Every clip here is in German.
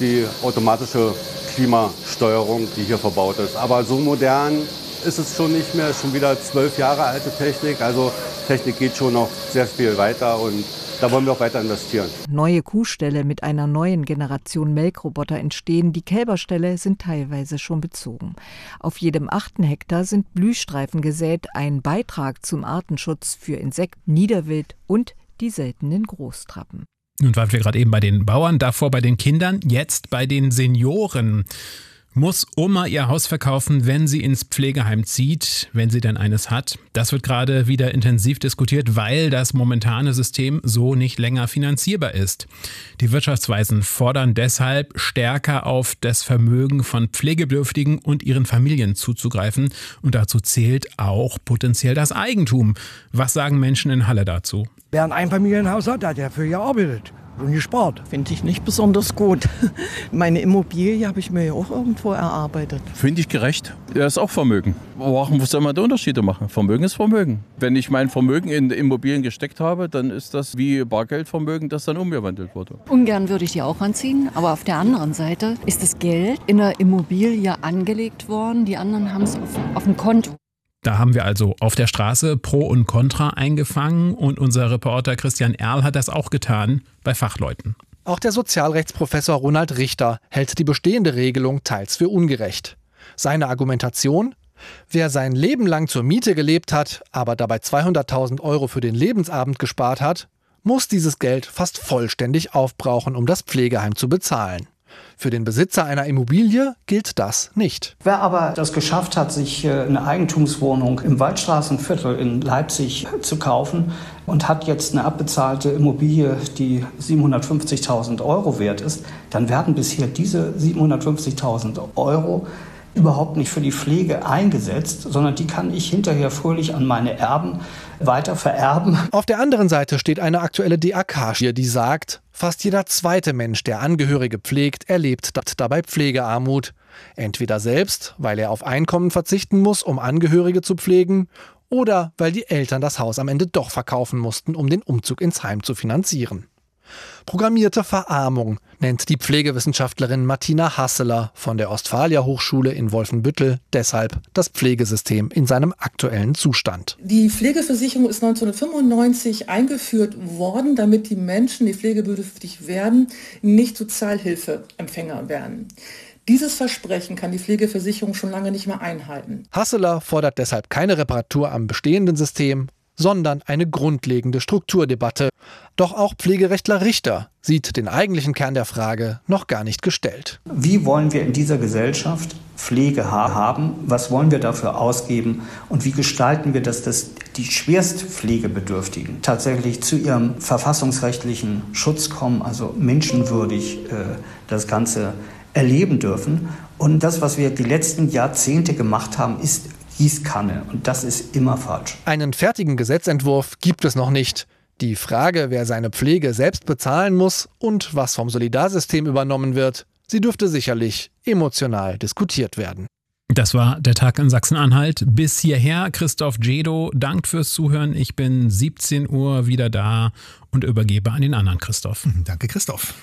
die automatische Klimasteuerung, die hier verbaut ist. Aber so modern ist es schon nicht mehr, schon wieder 12 Jahre alte Technik. Also Technik geht schon noch sehr viel weiter und da wollen wir auch weiter investieren. Neue Kuhställe mit einer neuen Generation Melkroboter entstehen. Die Kälberställe sind teilweise schon bezogen. Auf jedem 8. Hektar sind Blühstreifen gesät. Ein Beitrag zum Artenschutz für Insekten, Niederwild und die seltenen Großtrappen. Nun waren wir gerade eben bei den Bauern, davor bei den Kindern, jetzt bei den Senioren. Muss Oma ihr Haus verkaufen, wenn sie ins Pflegeheim zieht, wenn sie denn eines hat? Das wird gerade wieder intensiv diskutiert, weil das momentane System so nicht länger finanzierbar ist. Die Wirtschaftsweisen fordern deshalb, stärker auf das Vermögen von Pflegebedürftigen und ihren Familien zuzugreifen. Und dazu zählt auch potenziell das Eigentum. Was sagen Menschen in Halle dazu? Wer ein Einfamilienhaus hat, der dafür gearbeitet und gespart. Finde ich nicht besonders gut. Meine Immobilie habe ich mir ja auch irgendwo erarbeitet. Finde ich gerecht. Das ist auch Vermögen. Warum soll man da Unterschiede machen? Vermögen ist Vermögen. Wenn ich mein Vermögen in Immobilien gesteckt habe, dann ist das wie Bargeldvermögen, das dann umgewandelt wurde. Ungern würde ich die auch anziehen, aber auf der anderen Seite ist das Geld in der Immobilie angelegt worden. Die anderen haben es auf dem Konto. Da haben wir also auf der Straße Pro und Contra eingefangen und unser Reporter Christian Erl hat das auch getan bei Fachleuten. Auch der Sozialrechtsprofessor Ronald Richter hält die bestehende Regelung teils für ungerecht. Seine Argumentation? Wer sein Leben lang zur Miete gelebt hat, aber dabei 200.000 € für den Lebensabend gespart hat, muss dieses Geld fast vollständig aufbrauchen, um das Pflegeheim zu bezahlen. Für den Besitzer einer Immobilie gilt das nicht. Wer aber das geschafft hat, sich eine Eigentumswohnung im Waldstraßenviertel in Leipzig zu kaufen und hat jetzt eine abbezahlte Immobilie, die 750.000 € wert ist, dann werden bisher diese 750.000 € überhaupt nicht für die Pflege eingesetzt, sondern die kann ich hinterher fröhlich an meine Erben weiter vererben. Auf der anderen Seite steht eine aktuelle DAK, die sagt, fast jeder zweite Mensch, der Angehörige pflegt, erlebt dabei Pflegearmut. Entweder selbst, weil er auf Einkommen verzichten muss, um Angehörige zu pflegen, oder weil die Eltern das Haus am Ende doch verkaufen mussten, um den Umzug ins Heim zu finanzieren. Programmierte Verarmung nennt die Pflegewissenschaftlerin Martina Hasseler von der Ostfalia Hochschule in Wolfenbüttel deshalb das Pflegesystem in seinem aktuellen Zustand. Die Pflegeversicherung ist 1995 eingeführt worden, damit die Menschen, die pflegebedürftig werden, nicht Sozialhilfeempfänger werden. Dieses Versprechen kann die Pflegeversicherung schon lange nicht mehr einhalten. Hasseler fordert deshalb keine Reparatur am bestehenden System, sondern eine grundlegende Strukturdebatte. Doch auch Pflegerechtler Richter sieht den eigentlichen Kern der Frage noch gar nicht gestellt. Wie wollen wir in dieser Gesellschaft Pflege haben? Was wollen wir dafür ausgeben? Und wie gestalten wir, dass die schwerst Pflegebedürftigen tatsächlich zu ihrem verfassungsrechtlichen Schutz kommen, also menschenwürdig das Ganze erleben dürfen? Und das, was wir die letzten Jahrzehnte gemacht haben, ist Gießkanne. Und das ist immer falsch. Einen fertigen Gesetzentwurf gibt es noch nicht. Die Frage, wer seine Pflege selbst bezahlen muss und was vom Solidarsystem übernommen wird, sie dürfte sicherlich emotional diskutiert werden. Das war der Tag in Sachsen-Anhalt. Bis hierher Christoph Jedo. Dank fürs Zuhören. Ich bin 17 Uhr wieder da und übergebe an den anderen Christoph. Danke, Christoph.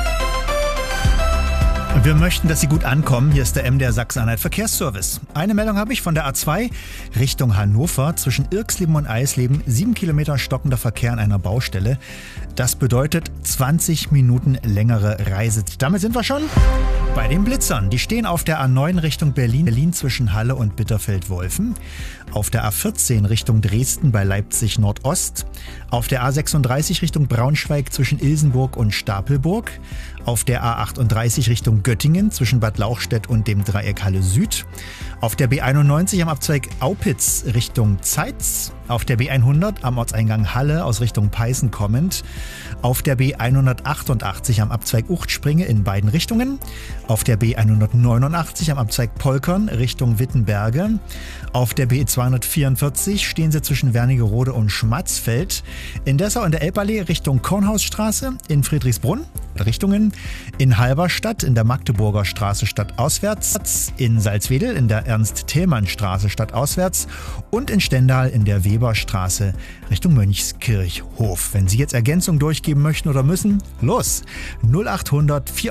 Wir möchten, dass Sie gut ankommen. Hier ist der MDR Sachsen-Anhalt Verkehrsservice. Eine Meldung habe ich von der A2 Richtung Hannover. Zwischen Irxleben und Eisleben 7 Kilometer stockender Verkehr an einer Baustelle. Das bedeutet 20 Minuten längere Reise. Damit sind wir schon bei den Blitzern. Die stehen auf der A9 Richtung Berlin zwischen Halle und Bitterfeld-Wolfen. Auf der A14 Richtung Dresden bei Leipzig Nordost. Auf der A36 Richtung Braunschweig zwischen Ilsenburg und Stapelburg. Auf der A38 Richtung Göttingen zwischen Bad Lauchstädt und dem Dreieck Halle Süd. Auf der B91 am Abzweig Aupitz Richtung Zeitz. Auf der B100 am Ortseingang Halle aus Richtung Peißen kommend. Auf der B188 am Abzweig Uchtspringe in beiden Richtungen. Auf der B189 am Abzweig Polkern Richtung Wittenberge. Auf der B244 stehen sie zwischen Wernigerode und Schmatzfeld. In Dessau in der Elballee Richtung Kornhausstraße. In Friedrichsbrunn Richtungen. In Halberstadt in der Magdeburger Straße stadtauswärts. In Salzwedel in der Ernst-Thälmann-Straße stadtauswärts. Und in Stendal in der Weberstraße Richtung Mönchskirchhof. Wenn Sie jetzt Ergänzung durchgeben möchten oder müssen, los! 0800